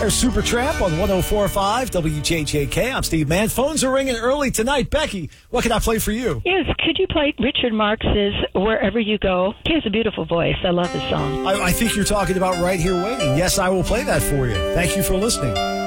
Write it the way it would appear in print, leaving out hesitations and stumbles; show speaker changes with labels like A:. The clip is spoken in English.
A: There's Supertramp on 104.5 WJJK. I'm Steve Mann. Phones are ringing early tonight. Becky, what can I play for you?
B: Yes, could you play Richard Marx's Wherever You Go? He has a beautiful voice. I love his song.
A: I think you're talking about Right Here Waiting. Yes, I will play that for you. Thank you for listening.